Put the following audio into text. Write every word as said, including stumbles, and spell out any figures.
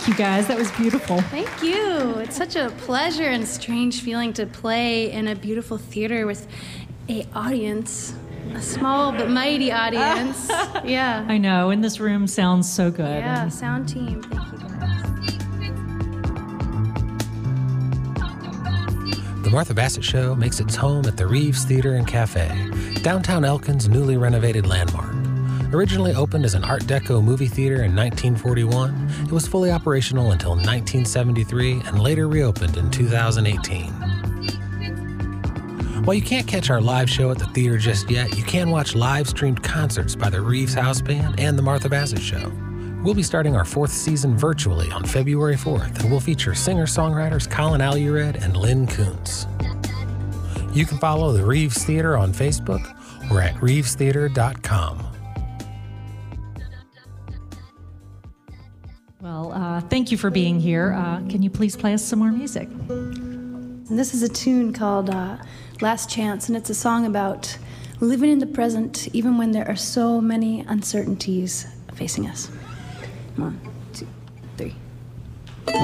Thank you, guys. That was beautiful. Thank you. It's such a pleasure and strange feeling to play in a beautiful theater with a audience, a small but mighty audience. Yeah. I know, and this room sounds so good. Yeah, And sound team. Thank you, guys. The Martha Bassett Show makes its home at the Reeves Theater and Cafe, downtown Elkin's newly renovated landmark. Originally opened as an Art Deco movie theater in nineteen forty-one, it was fully operational until nineteen seventy-three and later reopened in two thousand eighteen. While you can't catch our live show at the theater just yet, you can watch live-streamed concerts by the Reeves House Band and the Martha Bassett Show. We'll be starting our fourth season virtually on February fourth, and we'll feature singer-songwriters Colin Alured and Lynn Kuntz. You can follow the Reeves Theater on Facebook or at reeves theater dot com. Well, uh, thank you for being here. Uh, can you please play us some more music? And this is a tune called uh, Last Chance, and it's a song about living in the present even when there are so many uncertainties facing us. Come on.